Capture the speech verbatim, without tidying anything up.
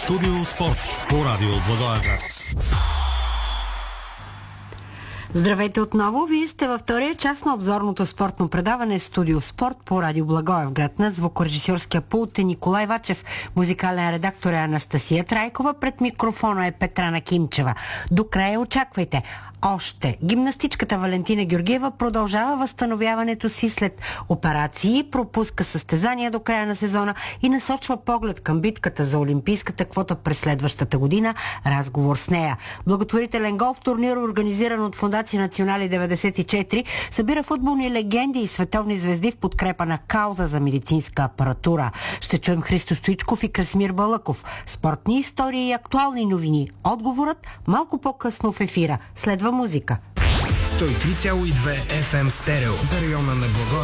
Студио спорт по радио Благоевград. Здравейте отново! Вие сте във втория част на обзорното спортно предаване Студио спорт по радио Благоевград. На звукорежисьорския пулт е Николай Вачев, музикален редактор е Анастасия Трайкова, пред микрофона е Петрана Кимчева. До края очаквайте още. Гимнастичката Валентина Георгиева продължава възстановяването си след операции, пропуска състезания до края на сезона и насочва поглед към битката за олимпийската квота през следващата година. Разговор с нея. Благотворителен голф турнир, организиран от Фондация Национали деветдесет и четири, събира футболни легенди и световни звезди в подкрепа на кауза за медицинска апаратура. Ще чуем Христо Стоичков и Красимир Балъков. Спортни истории и актуални новини. Отговорът малко по-късно в ефира. Следва музика. сто и три цяло и две еф ем стерео за района на Благоевград.